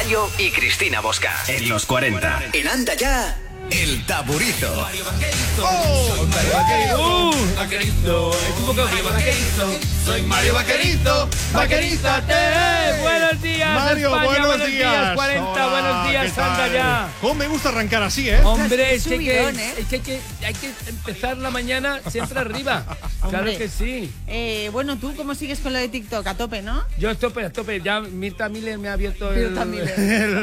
Mario y Cristina Bosca. En los 40. En Anda Ya, El Taburizo. Vaquerito, es un poco vaquerito. Soy Mario Vaquerito, vaquerízate. Buenos días, Mario, España, buenos días. 40, Hola, buenos días, ¿qué tal? Anda Ya. ¿Cómo me gusta arrancar así, eh? Hombre, es subidón, que hay que empezar la mañana siempre arriba. Claro Hombre. que sí. Bueno, ¿tú cómo sigues con lo de TikTok? A tope, ¿no? Yo a tope. Ya Mirta Miller me ha abierto Mirta Miller.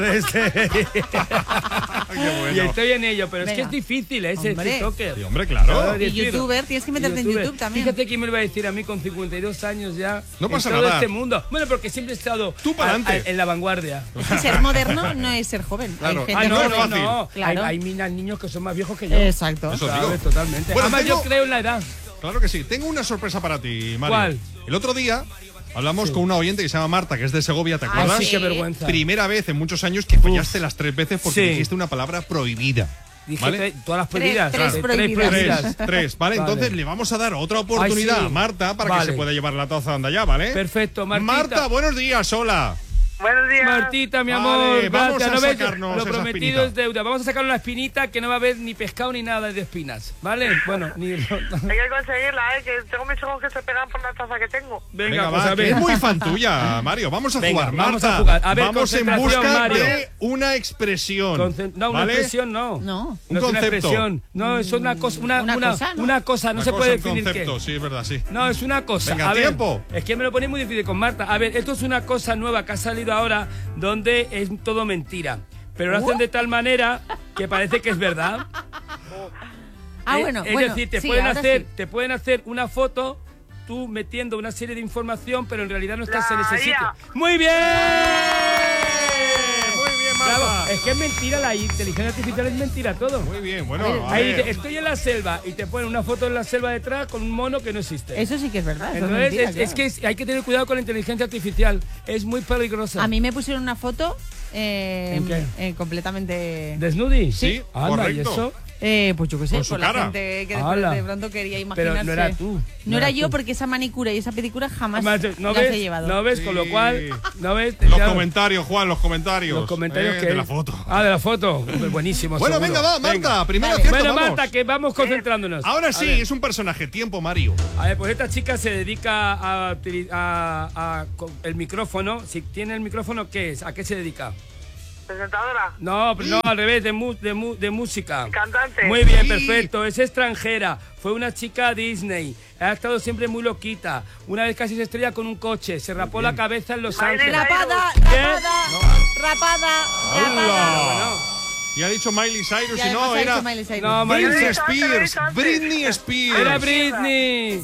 Qué bueno. Y estoy en ello, pero es que Venga. es difícil, ese Hombre. TikToker. Sí, hombre, claro. Claro, Y youtuber, tienes que meterte en YouTube también. Fíjate quién me lo va a decir a mí con 52 años ya. No pasa en todo nada. este mundo. Bueno, porque siempre he estado Tú pa'lante. en la vanguardia. Es que ser moderno no es ser joven. Claro. Hay gente no es joven. fácil. no. Claro. Hay niños que son más viejos que yo. Exacto. Eso ¿Sabes? digo. Totalmente. Bueno, Además, tengo- yo creo en la edad. Claro que sí. Tengo una sorpresa para ti, Mario. ¿Cuál? El otro día hablamos con una oyente que se llama Marta, que es de Segovia, ¿te acuerdas? Sí, qué vergüenza. Primera vez en muchos años que fallaste las 3 veces porque Sí. dijiste una palabra prohibida. Dije ¿Vale? todas las prohibidas. Tres Tres prohibidas. Tres, ¿vale? Vale. Entonces le vamos a dar otra oportunidad Ay, sí. a Marta para Vale. que se pueda llevar la taza de Anda Ya, ¿vale? Perfecto, Martita. Marta, buenos días, hola. Buenos días. Martita, mi Vale, amor, vamos gracias. a ¿No ves? sacarnos Lo esa prometido espinita. es deuda. Vamos a sacar una espinita que no va a haber ni pescado ni nada de espinas, ¿vale? Bueno, ni... Hay que conseguirla, que tengo mis ojos que se pegan por la taza que tengo. Venga, va, pues a que ver. es muy fan tuya, Mario. Vamos a Venga, jugar, vamos Marta. a jugar. A ver, vamos en concentración, busca Mario. de una expresión. No, una ¿vale? expresión no. No. Un No es una concepto. expresión. No, es una cosa. Una cosa, ¿no? una cosa, no Una se cosa, puede un definir concepto, qué. sí, es verdad, sí. No, es una cosa. Venga, a ver, tiempo. es que me lo ponéis muy difícil con Marta. A ver, esto es una cosa nueva que ha salido ahora donde es todo mentira. Pero lo hacen de tal manera que parece que es verdad. Bueno, Es bueno. decir, sí, ahora sí. te pueden hacer una foto tú metiendo una serie de información, pero en realidad no estás en La ese sitio. IA. ¡Muy bien! Muy bien, Marta. Bravo. Es que es mentira, la inteligencia artificial es mentira todo. Muy bien, bueno. a Ahí ver. dice, estoy en la selva y te ponen una foto en la selva detrás con un mono que no existe. Eso sí que es verdad. eso Entonces, mentira, es que hay que tener cuidado con la inteligencia artificial. Es muy peligrosa. A mí me pusieron una foto ¿En qué? completamente... ¿Desnudi? Sí, Anda, ¿y correcto. eso? pues yo qué sé, Con su la cara. gente que Hala. de pronto quería Pero imaginarse. no era tú. No era yo tú. porque esa manicura y esa pedicura jamás ¿No las ves? he llevado. ¿No ves? Con lo Sí. cual, ¿no ves? Los Ya- comentarios, Juan, los comentarios. Los comentarios que de la foto. Ah, de la foto. Buenísimo. Bueno, seguro. venga, va, Marta. Venga. Primero Vale. acierto, Bueno, vamos. Marta, que vamos concentrándonos. Ahora sí, A ver. es un personaje. Tiempo, Mario. A ver, pues esta chica se dedica el micrófono. Si tiene el micrófono, ¿qué es? ¿A qué se dedica? Presentadora. No, pero no, al revés, de música. Cantante. Muy bien, Sí. perfecto. Es extranjera. Fue una chica Disney. Ha estado siempre muy loquita. Una vez casi se estrella con un coche. Se rapó la cabeza en Los Miley Ángeles. Rapada, ¿Qué? rapada. ¡Hala! Y ha dicho Miley Cyrus Y y no, además ha era dicho Miley Cyrus. No, Miley Britney Cyrus. Spears. Antes. Britney Spears. Era Britney.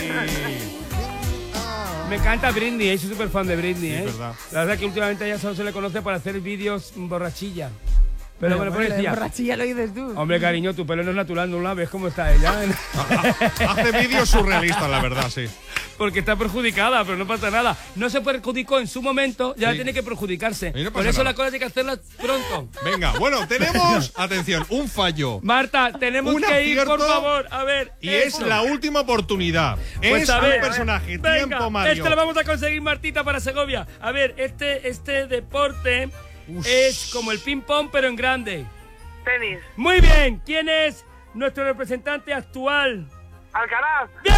Me encanta Britney, soy súper fan de Britney, Sí, verdad. La verdad que últimamente a ella solo se le conoce para hacer vídeos borrachilla. Pero bueno, Bueno, decía, borrachilla lo dices tú. hombre, cariño, tu pelo no es natural, no la ves cómo está ella. Hace vídeos surrealistas, la verdad, sí. Porque está perjudicada, pero no pasa nada. No se perjudicó en su momento, ya Sí. tiene que perjudicarse. Y no Por pasa eso nada. las cosas hay que hacerlas pronto. Venga, bueno, tenemos, atención, un fallo. Marta, tenemos Un que ir, por acierto favor. A ver. Y es la última oportunidad. Pues Es a un ver, personaje. Venga, Tiempo, Mario. este lo vamos a conseguir, Martita, para Segovia. A ver, este deporte es como el ping-pong, pero en grande. Tenis. Muy bien, ¿quién es nuestro representante actual? Alcaraz. ¡Bien!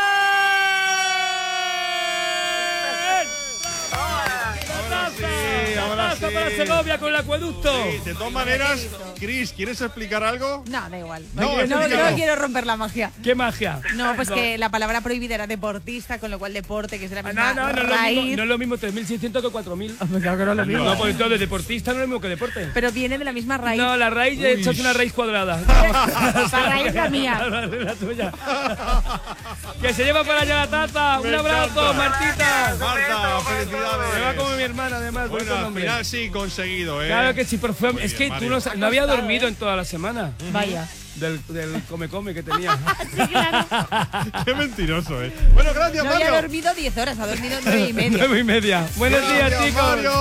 ahora Taza sí. para Segovia con el acueducto. Sí, de todas maneras, Chris, ¿quieres explicar algo? No, da igual. No, No, explícalo. no quiero romper la magia. ¿Qué magia? No, pues que la palabra prohibida era deportista, con lo cual deporte, que es de la misma No, no es lo mismo, raíz. no es lo mismo 3.600 que 4.000. Claro que no es lo mismo. No, pues entonces deportista no es lo mismo que deporte. Pero viene de la misma raíz. No, la raíz de hecho es una raíz cuadrada. La raíz la mía. La tuya. Que se lleva para allá la taza. Un Me abrazo, encanta. Martita. Marta, Me va felicidades. como mi hermana, además. Bueno, bonito al nombre. final sí, conseguido, ¿eh? Claro que sí, pero fue, Muy es bien, que tú Mario. no había dormido en toda la semana. Vaya. Del come que tenía. Qué mentiroso, ¿eh? Bueno, gracias, No Mario. había dormido 10 horas, ha dormido 9 y media. 9:30. Buenos días, Gracias, chicos. Mario.